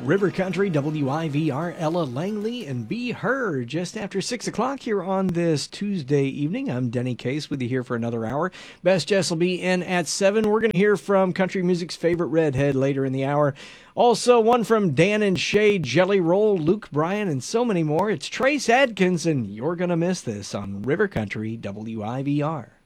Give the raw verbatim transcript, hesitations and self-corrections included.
River Country, W I V R, Ella Langley, and Be Her, just after six o'clock here on this Tuesday evening. I'm Denny Case with you here for another hour. Best Jess will be in at seven. We're going to hear from country music's favorite redhead later in the hour. Also, one from Dan and Shay, Jelly Roll, Luke Bryan, and so many more. It's Trace Adkins, and you're going to miss this on River Country, W I V R.